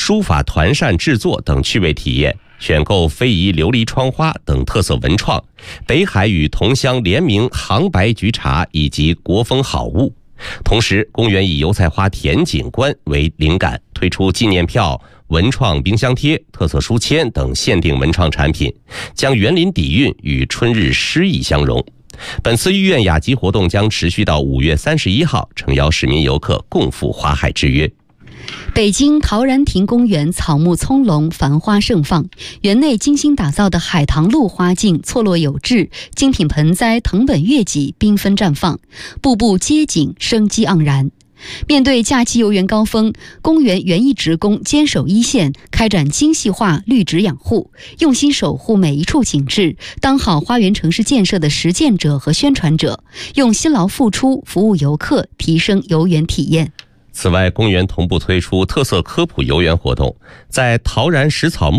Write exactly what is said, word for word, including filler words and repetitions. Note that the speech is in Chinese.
书法团扇制作等趣味体验，选购非遗琉璃窗花等特色文创，北海与同乡联名杭白菊茶以及国风好物。同时，公园以油菜花田景观为灵感，推出纪念票、文创冰箱贴、特色书签等限定文创产品，将园林底蕴与春日诗意相融。本次御苑雅集活动将持续到五月三十一号，诚邀市民游客共赴花海之约。 北京陶然亭公园草木葱茏，繁花盛放，园内精心打造的海棠露花径错落有致，精品盆栽藤本月季缤纷绽放，步步街景生机盎然。面对假期游园高峰，公园园艺职工坚守一线，开展精细化绿植养护，用心守护每一处景致，当好花园城市建设的实践者和宣传者，用辛劳付出服务游客，提升游园体验。 此外，公园同步推出特色科普游园活动，在陶然食草木